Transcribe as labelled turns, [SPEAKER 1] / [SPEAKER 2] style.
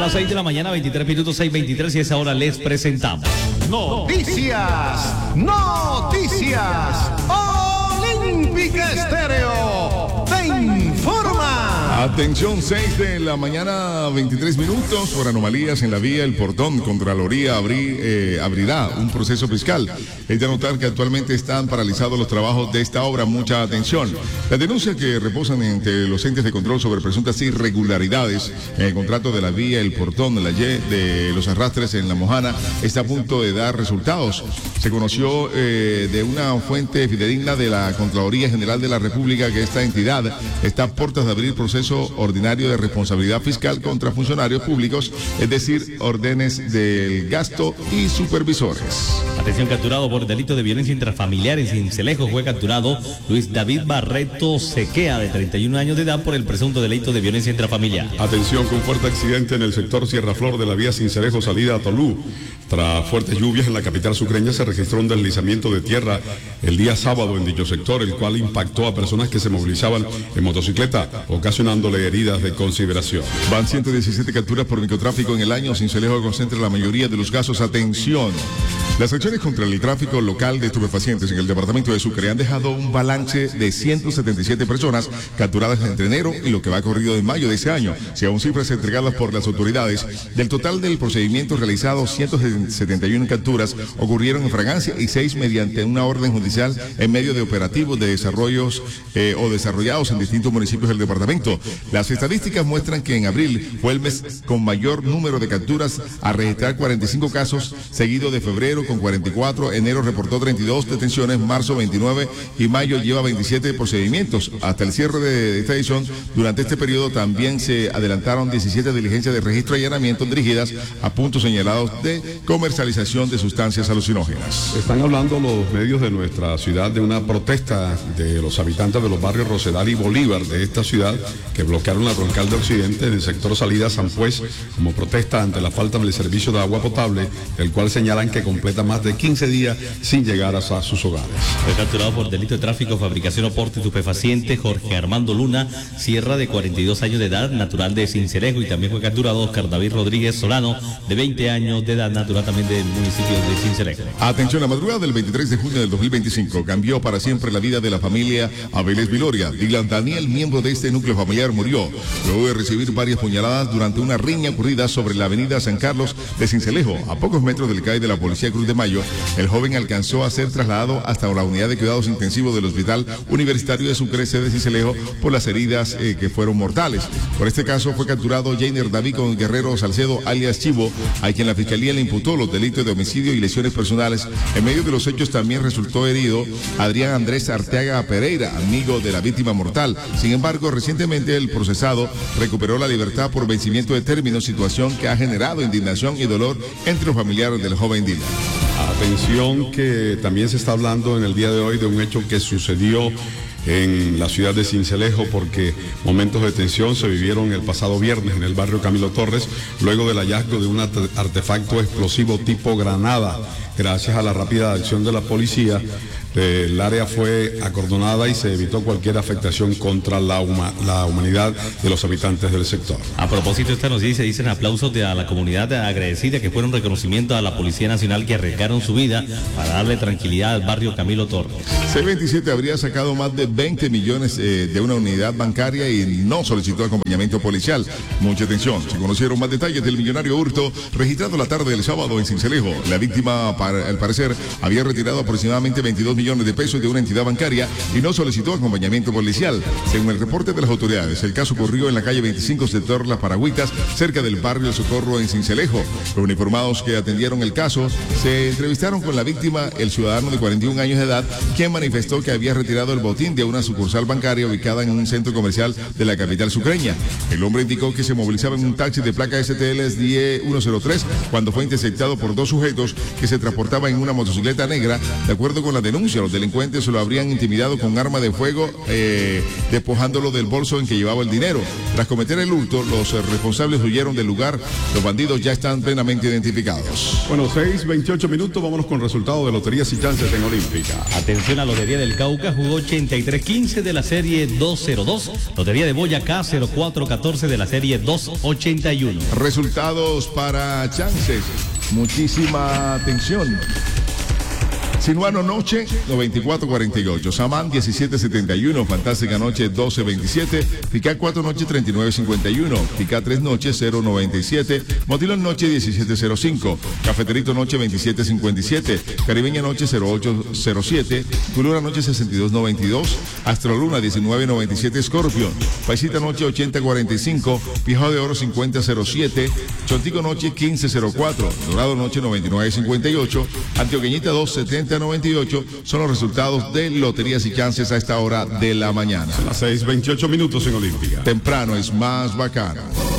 [SPEAKER 1] las 6 de la mañana, 23 minutos, 6:23, y a esa hora les presentamos.
[SPEAKER 2] Noticias, Olímpica Estéreo te informa.
[SPEAKER 3] Atención, 6 de la mañana, 23 minutos, por anomalías en la vía El Portón. Contraloría abrirá un proceso fiscal. Es de notar que actualmente están paralizados los trabajos de esta obra. Mucha atención. Las denuncias que reposan entre los entes de control sobre presuntas irregularidades en el contrato de la vía El Portón, de la Y de los arrastres en La Mojana, está a punto de dar resultados. Se conoció de una fuente fidedigna de la Contraloría General de la República que esta entidad está a puertas de abrir proceso ordinario de responsabilidad fiscal contra funcionarios públicos, es decir, órdenes del gasto y supervisores.
[SPEAKER 1] Atención, capturado por delito de violencia intrafamiliar en Sincelejo, fue capturado Luis David Barreto Sequea, de 31 años de edad, por el presunto delito de violencia intrafamiliar.
[SPEAKER 4] Atención, con fuerte accidente en el sector Sierra Flor de la vía Sincelejo salida a Tolú. Tras fuertes lluvias en la capital sucreña se registró un deslizamiento de tierra el día sábado en dicho sector, el cual impactó a personas que se movilizaban en motocicleta, ocasionándole heridas de consideración.
[SPEAKER 3] Van 117 capturas por microtráfico en el año. Sincelejo concentra la mayoría de los casos. Atención. Las acciones contra el tráfico local de estupefacientes en el departamento de Sucre han dejado un balance de 177 personas capturadas entre enero y lo que va corrido de mayo de ese año, según cifras entregadas por las autoridades. Del total del procedimiento realizado, 171 capturas ocurrieron en fragancia y 6 mediante una orden judicial en medio de operativos de desarrollos o desarrollados en distintos municipios del departamento. Las estadísticas muestran que en abril fue el mes con mayor número de capturas, a registrar 45 casos, seguido de febrero con 44, enero reportó 32 detenciones, marzo 29 y mayo lleva 27 procedimientos. Hasta el cierre de esta edición, durante este periodo también se adelantaron 17 diligencias de registro y allanamiento dirigidas a puntos señalados de comercialización de sustancias alucinógenas.
[SPEAKER 4] Están hablando los medios de nuestra ciudad de una protesta de los habitantes de los barrios Rosedal y Bolívar de esta ciudad, que bloquearon la troncal de Occidente en el sector salida San Pues como protesta ante la falta del servicio de agua potable, el cual señalan que completa más de 15 días sin llegar a sus hogares.
[SPEAKER 1] Fue capturado por delito de tráfico, fabricación o porte estupefaciente Jorge Armando Luna Sierra, de 42 años de edad, natural de Sincelejo, y también fue capturado Oscar David Rodríguez Solano, de 20 años de edad, natural también del municipio de Sincelejo.
[SPEAKER 3] Atención, la madrugada del 23 de junio del 2025 cambió para siempre la vida de la familia Abeles Viloria. Dylan Daniel, miembro de este núcleo familiar, murió luego de recibir varias puñaladas durante una riña ocurrida sobre la avenida San Carlos de Sincelejo, a pocos metros del CAI de la Policía Cruz de Mayo. El joven alcanzó a ser trasladado hasta la unidad de cuidados intensivos del Hospital Universitario de Sucre, sede de Sincelejo, por las heridas que fueron mortales. Por este caso fue capturado Jainer David Guerrero Salcedo, alias Chivo, a quien la Fiscalía le imputó los delitos de homicidio y lesiones personales. En medio de los hechos también resultó herido Adrián Andrés Arteaga Pereira, amigo de la víctima mortal. Sin embargo, recientemente el procesado recuperó la libertad por vencimiento de término, situación que ha generado indignación y dolor entre los familiares del joven Dylan.
[SPEAKER 4] Atención, que también se está hablando en el día de hoy de un hecho que sucedió en la ciudad de Sincelejo, porque momentos de tensión se vivieron el pasado viernes en el barrio Camilo Torres, luego del hallazgo de un artefacto explosivo tipo granada. Gracias a la rápida acción de la policía, el área fue acordonada y se evitó cualquier afectación contra la humanidad de los habitantes del sector.
[SPEAKER 1] A propósito de esta noticia, dicen aplausos a la comunidad agradecida, que fueron reconocimiento a la Policía Nacional, que arriesgaron su vida para darle tranquilidad al barrio Camilo Torres.
[SPEAKER 3] C27 habría sacado más de 20 millones de una unidad bancaria y no solicitó acompañamiento policial. Mucha atención, se conocieron más detalles del millonario hurto registrado la tarde del sábado en Sincelejo. La víctima, al parecer, había retirado aproximadamente 22 millones de pesos de una entidad bancaria y no solicitó acompañamiento policial. Según el reporte de las autoridades, el caso ocurrió en la calle 25, sector Las Paragüitas, cerca del barrio El Socorro en Sincelejo. Los uniformados que atendieron el caso se entrevistaron con la víctima, el ciudadano de 41 años de edad, quien manifestó que había retirado el botín de una sucursal bancaria ubicada en un centro comercial de la capital sucreña. El hombre indicó que se movilizaba en un taxi de placa STL 10103 cuando fue interceptado por dos sujetos que se transportaban en una motocicleta negra. De acuerdo con la denuncia, denuncia. Los delincuentes lo habrían intimidado con arma de fuego, despojándolo del bolso en que llevaba el dinero. Tras cometer el hurto, los responsables huyeron del lugar. Los bandidos ya están plenamente identificados.
[SPEAKER 4] Bueno, 6:28 minutos, vámonos con resultados de loterías y chances en Olímpica.
[SPEAKER 1] Atención a Lotería del Cauca, jugó 83-15 de la serie 202. Lotería de Boyacá, 04-14 de la serie 281.
[SPEAKER 3] Resultados para chances. Muchísima atención. Sinuano Noche, 94-48. Samán, 17-71. Fantástica Noche, 12-27. Ficá 4 Noche, 39-51. Ficá 3 Noche, 0-97. Motilón Noche, 17-05. Cafeterito Noche, 27-57. Caribeña Noche, 08-07. Culura Noche, 62-92. Astroluna, 19-97. Scorpion. Paisita Noche, 80-45. Pijao de Oro, 50-07. Chontico Noche, 15-04. Dorado Noche, 99-58. Antioqueñita, 2-70. 98 son los resultados de loterías y chances a esta hora de la mañana.
[SPEAKER 4] A las 6:28 minutos en Olímpica.
[SPEAKER 3] Temprano es más bacano.